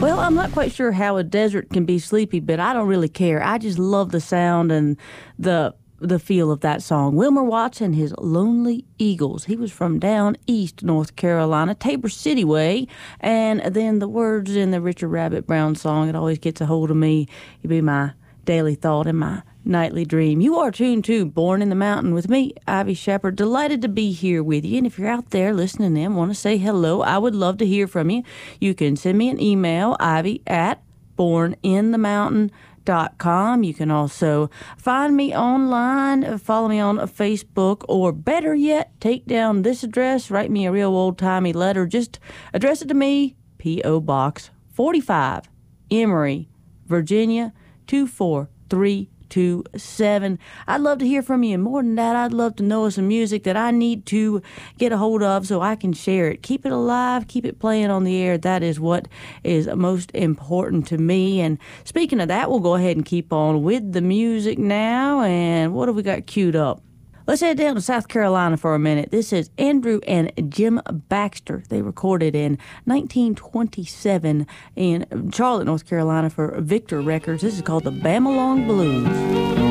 Well, I'm not quite sure how a desert can be sleepy, but I don't really care. I just love the sound and the feel of that song. Wilmer Watts and his Lonely Eagles. He was from down east North Carolina, Tabor City way. And then the words in the Richard Rabbit Brown song, it always gets a hold of me. You be my daily thought and my nightly dream. You are tuned to Born in the Mountain with me, Ivy Shepard. Delighted to be here with you. And if you're out there listening in, want to say hello, I would love to hear from you. You can send me an email, ivy@borninthemountain.com. You can also find me online, follow me on Facebook, or better yet, take down this address, write me a real old-timey letter. Just address it to me, P.O. Box 45, Emory, Virginia, 24327. I'd love to hear from you, and more than that, I'd love to know some music that I need to get a hold of so I can share it. Keep it alive, keep it playing on the air. That is what is most important to me. And speaking of that, we'll go ahead and keep on with the music now. And what have we got queued up? Let's head down to South Carolina for a minute. This is Andrew and Jim Baxter. They recorded in 1927 in Charlotte, North Carolina for Victor Records. This is called the Bamalong Blues.